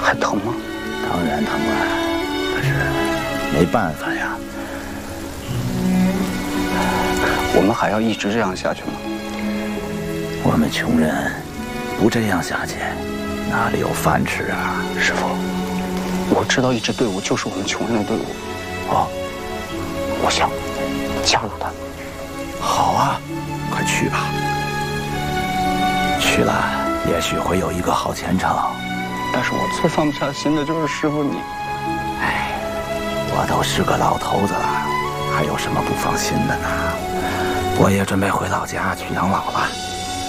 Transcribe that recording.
还疼吗？ 当然疼了，可是没办法呀。 我们还要一直这样下去吗？ 我们穷人不这样下去，哪里有饭吃啊？ 师傅，我知道一支队伍就是我们穷人的队伍。 哦， 我想加入他。 好啊，快去吧。去了，也许会有一个好前程。 但是我最放不下心的就是师傅你。 哎，我都是个老头子了，还有什么不放心的呢？我也准备回老家去养老了。